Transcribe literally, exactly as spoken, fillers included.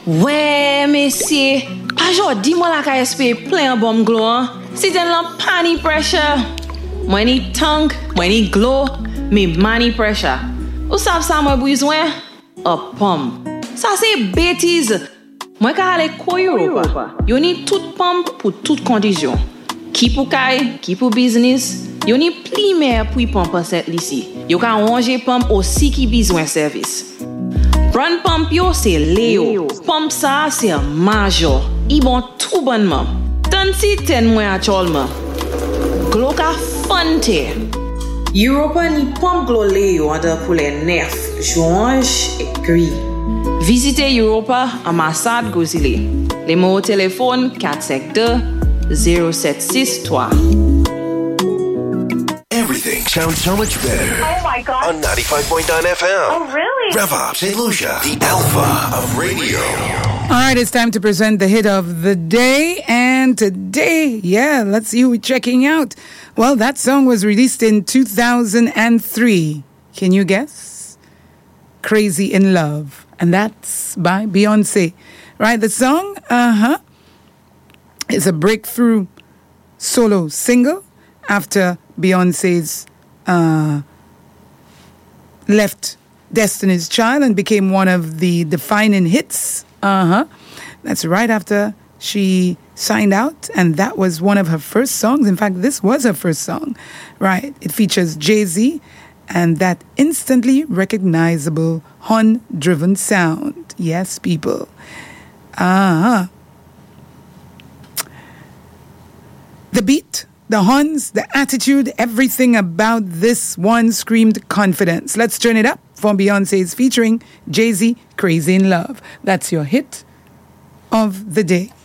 Ouais, messieurs, pas jodi moi la ka espérer plein bon glow, hein. Si t'en la pani pressure. Moi ni tongue, moi ni glow, mais money pressure. Ou savez ça moi besoin? A pomme. Ça c'est bêtise. Moi ka aller ko Europa. Yo ni toute pomme pour toute condition. Qui pour kay, qui pour business. Yo ni pli mer pour pomme cette ici. Yo ka ranger pomme aussi qui besoin service. Brand pump yo c'est Léo. Pump ça c'est Major. Ils bon tout bonnement. Tant si ten moins actuellement. Glo ka fante. Europa ni pump glo Léo under pour les nerfs, joange et gris. Visitez Europa ambassade Gozile. Les mots au téléphone quatre cinq deux zéro sept six trois. Everything sounds so much better. Oh my God. On ninety-five point nine F M. Oh really? Rev Up, Saint Lucia, the alpha of radio. All right, it's time to present the hit of the day. And today, yeah, let's see who we're checking out. Well, that song was released in two thousand three. Can you guess? Crazy in Love. And that's by Beyonce. Right, the song, uh-huh, is a breakthrough solo single after Beyonce's uh, left Destiny's Child and became one of the defining hits. Uh-huh. That's right after she signed out, and that was one of her first songs. In fact, this was her first song. Right. It features Jay-Z and that instantly recognizable horn-driven sound. Yes, people. Uh-huh. The beat, the horns, the attitude, everything about this one screamed confidence. Let's turn it up for Beyonce's featuring Jay-Z, Crazy in Love. That's your hit of the day.